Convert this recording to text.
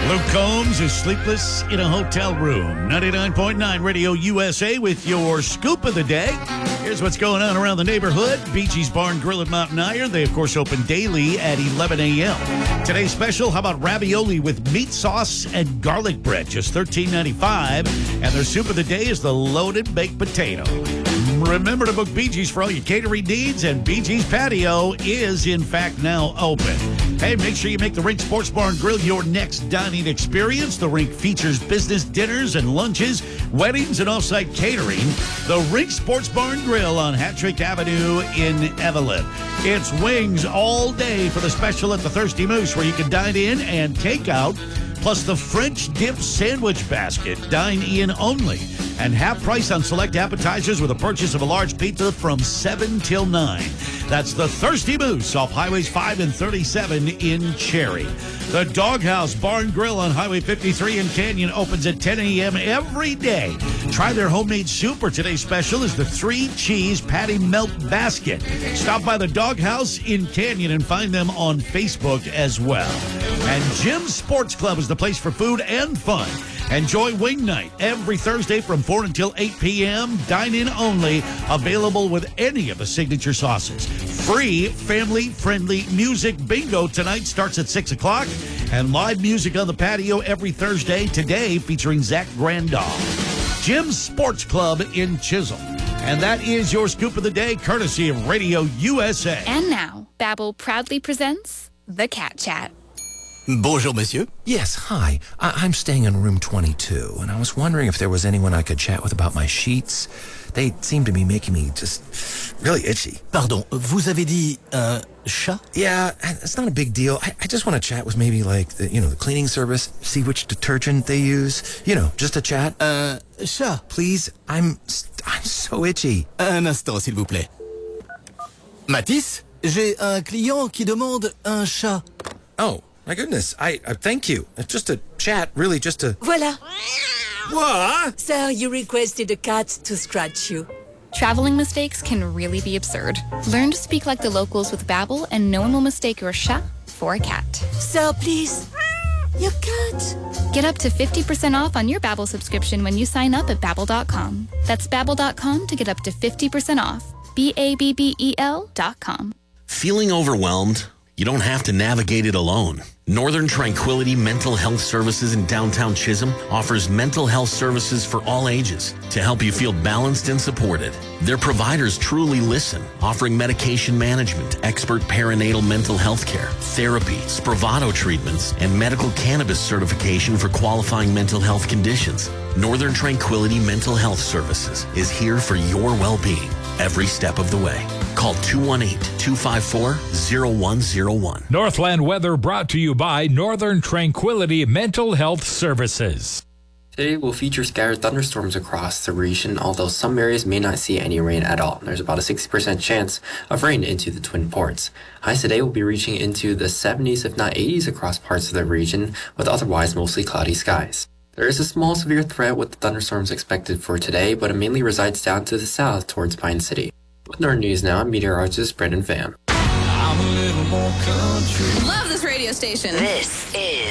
Luke Combs is sleepless in a hotel room. 99.9 Radio USA with your scoop of the day. Here's what's going on around the neighborhood. Beachy's Barn Grill at Mountain Iron. They, of course, open daily at 11 a.m. Today's special, how about ravioli with meat sauce and garlic bread? Just $13.95. And their soup of the day is the loaded baked potato. Remember to book Beachy's for all your catering needs, and Beachy's Patio is, in fact, now open. Hey, make sure you make the Rink Sports Bar and Grill your next dining experience. The Rink features business dinners and lunches, weddings, and off-site catering. The Rink Sports Bar and Grill on Hattrick Avenue in Evelyn. It's wings all day for the special at the Thirsty Moose, where you can dine in and take out, plus the French dip sandwich basket, dine in only. And half price on select appetizers with a purchase of a large pizza from 7 till 9. That's the Thirsty Moose off Highways 5 and 37 in Cherry. The Doghouse Bar and Grill on Highway 53 in Canyon opens at 10 a.m. every day. Try their homemade soup, or today's special is the 3-cheese patty melt basket. Stop by the Doghouse in Canyon and find them on Facebook as well. And Jim's Sports Club is the place for food and fun. Enjoy Wing Night every Thursday from 4 until 8 p.m. Dine-in only. Available with any of the signature sauces. Free family-friendly music bingo tonight starts at 6 o'clock. And live music on the patio every Thursday. Today featuring Zach Grandal. Jim's Sports Club in Chisholm. And that is your scoop of the day, courtesy of Radio USA. And now, Babbel proudly presents The Cat Chat. Bonjour, monsieur. Yes, hi. I'm staying in room 22, and I was wondering if there was anyone I could chat with about my sheets. They seem to be making me just really itchy. Pardon, vous avez dit un chat? Yeah, it's not a big deal. I just want to chat with maybe like the cleaning service, see which detergent they use. Just a chat. Chat. Please, I'm so itchy. Un instant, s'il vous plaît. Matisse, j'ai un client qui demande un chat. Oh. My goodness, I thank you. Just a chat, really, just a... Voilà. What? Sir, you requested a cat to scratch you. Traveling mistakes can really be absurd. Learn to speak like the locals with Babbel, and no one will mistake your chat for a cat. Sir, please. Your cat. Get up to 50% off on your Babbel subscription when you sign up at Babbel.com. That's Babbel.com to get up to 50% off. Babbel.com. Feeling overwhelmed? You don't have to navigate it alone. Northern Tranquility Mental Health Services in downtown Chisholm offers mental health services for all ages to help you feel balanced and supported. Their providers truly listen, offering medication management, expert perinatal mental health care, therapy, Spravato treatments, and medical cannabis certification for qualifying mental health conditions. Northern Tranquility Mental Health Services is here for your well-being every step of the way. Call 218-254-0101. Northland weather brought to you by Northern Tranquility Mental Health Services. Today will feature scattered thunderstorms across the region, although some areas may not see any rain at all. There's about a 60% chance of rain into the Twin Ports. Highs today will be reaching into the 70s, if not 80s, across parts of the region, with otherwise mostly cloudy skies. There is a small severe threat with the thunderstorms expected for today, but it mainly resides down to the south towards Pine City. With Northern News Now, I'm meteorologist Brendan Pham. Love this radio station. This is